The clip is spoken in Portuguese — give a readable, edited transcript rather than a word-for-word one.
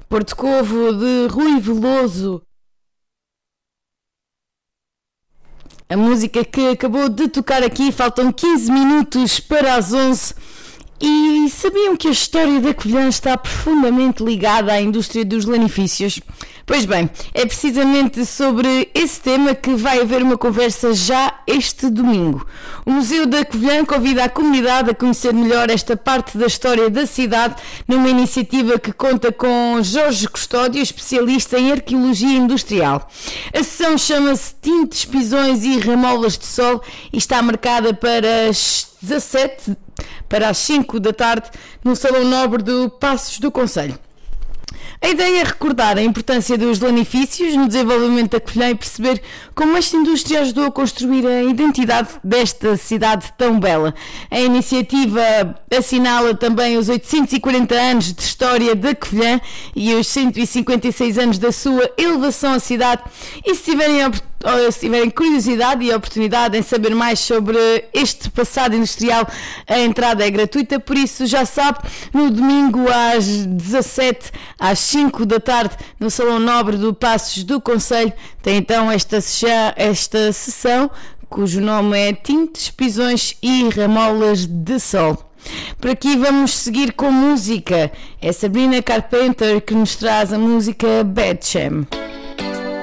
Porto Covo de Rui Veloso. A música que acabou de tocar aqui, faltam 15 minutos para as 11. E sabiam que a história da Covilhã está profundamente ligada à indústria dos lanifícios? Pois bem, é precisamente sobre esse tema que vai haver uma conversa já este domingo. O Museu da Covilhã convida a comunidade a conhecer melhor esta parte da história da cidade numa iniciativa que conta com Jorge Custódio, especialista em arqueologia industrial. A sessão chama-se Tintes, Pisões e Ramolas de Sol e está marcada para as 17 para as 5 da tarde no Salão Nobre do Passos do Concelho. A ideia é recordar a importância dos lanifícios no desenvolvimento da Covilhã e perceber como esta indústria ajudou a construir a identidade desta cidade tão bela. A iniciativa assinala também os 840 anos de história da Covilhã e os 156 anos da sua elevação à cidade. E se tiverem curiosidade e oportunidade em saber mais sobre este passado industrial, a entrada é gratuita, por isso já sabe, no domingo às 17 às 5 da tarde no Salão Nobre do Passos do Concelho tem então esta sessão cujo nome é Tintes, Pisões e Ramolas de Sol. Por aqui vamos seguir com música. É Sabrina Carpenter que nos traz a música Bad Sham.